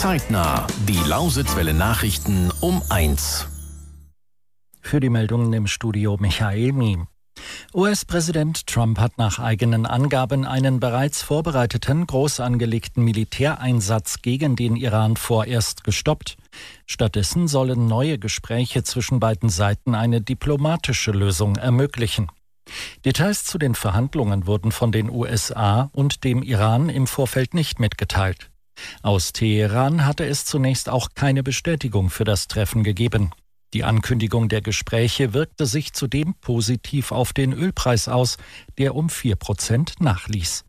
Zeitnah. Die Lausitzwelle Nachrichten um 1. Für die Meldungen im Studio Michael Miem. US-Präsident Trump hat nach eigenen Angaben einen bereits vorbereiteten, groß angelegten Militäreinsatz gegen den Iran vorerst gestoppt. Stattdessen sollen neue Gespräche zwischen beiden Seiten eine diplomatische Lösung ermöglichen. Details zu den Verhandlungen wurden von den USA und dem Iran im Vorfeld nicht mitgeteilt. Aus Teheran hatte es zunächst auch keine Bestätigung für das Treffen gegeben. Die Ankündigung der Gespräche wirkte sich zudem positiv auf den Ölpreis aus, der um 4% nachließ.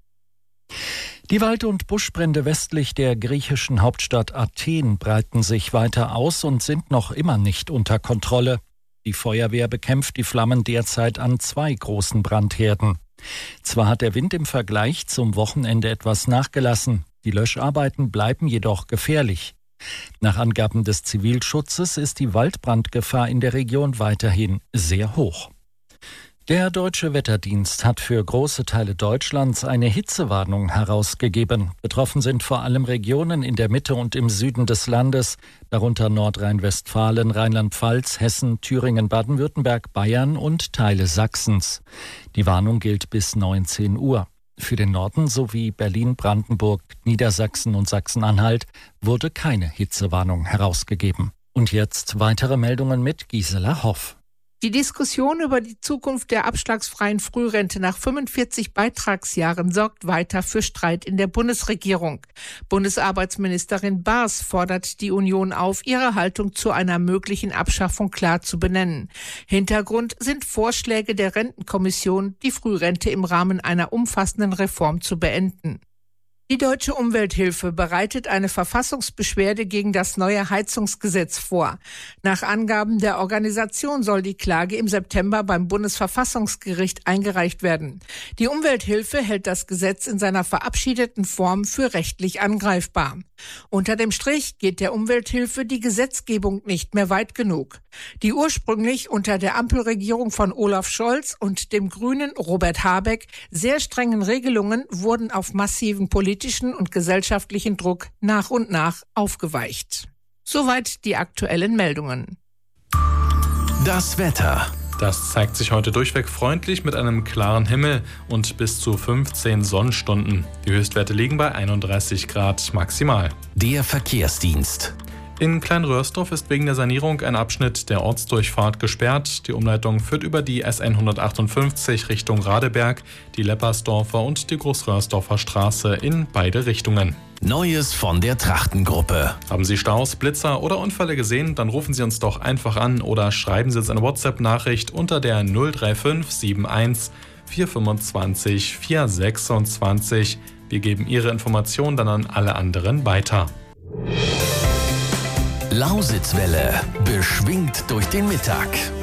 Die Wald- und Buschbrände westlich der griechischen Hauptstadt Athen breiten sich weiter aus und sind noch immer nicht unter Kontrolle. Die Feuerwehr bekämpft die Flammen derzeit an 2 großen Brandherden. Zwar hat der Wind im Vergleich zum Wochenende etwas nachgelassen, die Löscharbeiten bleiben jedoch gefährlich. Nach Angaben des Zivilschutzes ist die Waldbrandgefahr in der Region weiterhin sehr hoch. Der Deutsche Wetterdienst hat für große Teile Deutschlands eine Hitzewarnung herausgegeben. Betroffen sind vor allem Regionen in der Mitte und im Süden des Landes, darunter Nordrhein-Westfalen, Rheinland-Pfalz, Hessen, Thüringen, Baden-Württemberg, Bayern und Teile Sachsens. Die Warnung gilt bis 19 Uhr. Für den Norden sowie Berlin, Brandenburg, Niedersachsen und Sachsen-Anhalt wurde keine Hitzewarnung herausgegeben. Und jetzt weitere Meldungen mit Gisela Hoff. Die Diskussion über die Zukunft der abschlagsfreien Frührente nach 45 Beitragsjahren sorgt weiter für Streit in der Bundesregierung. Bundesarbeitsministerin Baas fordert die Union auf, ihre Haltung zu einer möglichen Abschaffung klar zu benennen. Hintergrund sind Vorschläge der Rentenkommission, die Frührente im Rahmen einer umfassenden Reform zu beenden. Die Deutsche Umwelthilfe bereitet eine Verfassungsbeschwerde gegen das neue Heizungsgesetz vor. Nach Angaben der Organisation soll die Klage im September beim Bundesverfassungsgericht eingereicht werden. Die Umwelthilfe hält das Gesetz in seiner verabschiedeten Form für rechtlich angreifbar. Unter dem Strich geht der Umwelthilfe die Gesetzgebung nicht mehr weit genug. Die ursprünglich unter der Ampelregierung von Olaf Scholz und dem Grünen Robert Habeck sehr strengen Regelungen wurden auf massiven politischen und gesellschaftlichen Druck nach und nach aufgeweicht. Soweit die aktuellen Meldungen. Das Wetter. Das zeigt sich heute durchweg freundlich mit einem klaren Himmel und bis zu 15 Sonnenstunden. Die Höchstwerte liegen bei 31 Grad maximal. Der Verkehrsdienst. In Kleinröhrsdorf ist wegen der Sanierung ein Abschnitt der Ortsdurchfahrt gesperrt. Die Umleitung führt über die SN 158 Richtung Radeberg, die Leppersdorfer und die Großröhrsdorfer Straße in beide Richtungen. Neues von der Trachtengruppe. Haben Sie Staus, Blitzer oder Unfälle gesehen? Dann rufen Sie uns doch einfach an oder schreiben Sie uns eine WhatsApp-Nachricht unter der 035 71 425 426. Wir geben Ihre Informationen dann an alle anderen weiter. Lausitzwelle, beschwingt durch den Mittag.